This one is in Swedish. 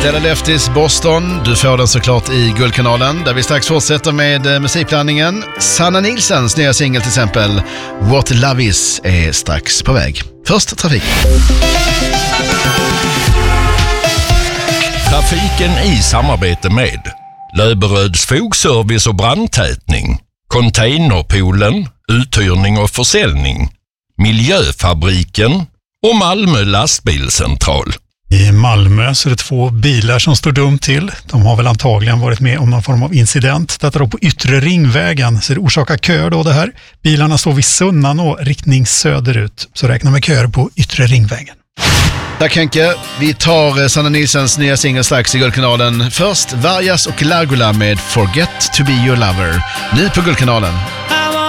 Stella Leftis Boston, du får den såklart i Guldkanalen där vi strax fortsätter med musikblandningen. Sanna Nilssons nya singel till exempel What Love Is är strax på väg. Först trafik. Trafiken i samarbete med Löberöds fogservice och brandtätning, Containerpoolen, uthyrning och försäljning, Miljöfabriken och Malmö lastbilscentral. I Malmö så är det 2 bilar som står dumt till. De har väl antagligen varit med om någon form av incident. Detta då på Yttre Ringvägen, så det orsakar köer då det här. Bilarna står vid Sunnanå, riktning söderut. Så räkna med köer på Yttre Ringvägen. Tack Henke. Vi tar Sanna Nilssons nya singel strax i Guldkanalen. Först Vargas och Largula med Forget to be your lover. Nu på Guldkanalen.